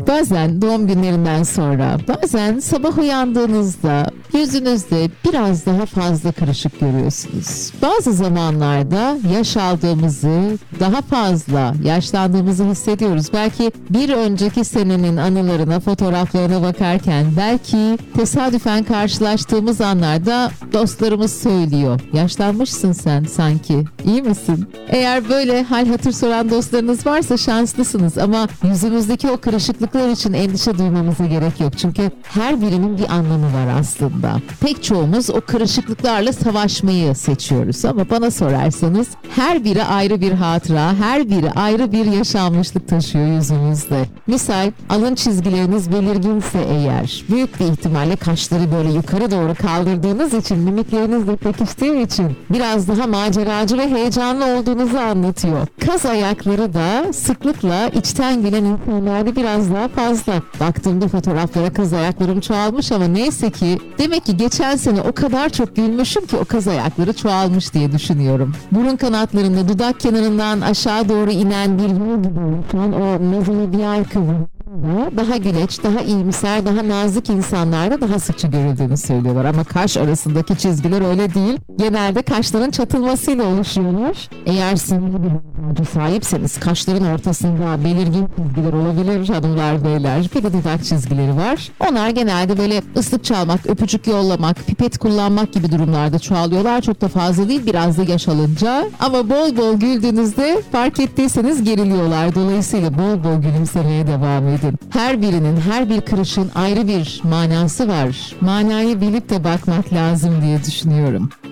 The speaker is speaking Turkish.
Bazen doğum günlerinden sonra, bazen sabah uyandığınızda yüzünüzde biraz daha fazla kırışık görüyorsunuz. Bazı zamanlarda yaş aldığımızı, daha fazla yaşlandığımızı hissediyoruz. Belki bir önceki senenin anılarına, fotoğraflarına bakarken, belki tesadüfen karşılaştığımız anlarda dostlarımız söylüyor. Yaşlanmışsın sen sanki, iyi misin? Eğer böyle hal hatır soran dostlarınız varsa şanslısınız ama yüzümüzdeki o kırışıklıklar için endişe duymamıza gerek yok. Çünkü her birinin bir anlamı var aslında. Pek çoğumuz o kırışıklıklarla savaşmayı seçiyoruz ama bana sorarsanız her biri ayrı bir hatıra, her biri ayrı bir yaşanmışlık taşıyor yüzümüzde. Misal alın çizgileriniz belirginse eğer, büyük bir ihtimalle kaşları böyle yukarı doğru kaldırdığınız için, mimikleriniz pekiştiği için biraz daha maceracı ve heyecanlı olduğunuzu anlatıyor. Kaz ayakları da sıklıkla içten gülen insanlarda biraz daha fazla. Baktığımda fotoğraflara kaz ayaklarım çoğalmış ama neyse ki demek ki geçen sene o kadar çok gülmüşüm ki o kaz ayakları çoğalmış diye düşünüyorum. Burun kanatlarında dudak kenarından aşağı doğru inen bir yol gibi oluşan o nazolabial kıvrım daha güleç, daha iyimser, daha nazik insanlarda daha sıkça görüldüğünü söylüyorlar. Ama kaş arasındaki çizgiler öyle değil. Genelde kaşların çatılmasıyla oluşuyorlar. Eğer sinirli bir vücuda sahipseniz kaşların ortasında belirgin çizgiler olabilir hanımlar beyler. Bir de dudak çizgileri var. Onlar genelde böyle ıslık çalmak, öpücük yollamak, pipet kullanmak gibi durumlarda çoğalıyorlar. Çok da fazla değil, biraz da yaş alınca. Ama bol bol güldüğünüzde fark ettiyseniz geriliyorlar. Dolayısıyla bol bol gülümsemeye devam edin. Her birinin, her bir kırışın ayrı bir manası var. Manayı bilip de bakmak lazım diye düşünüyorum.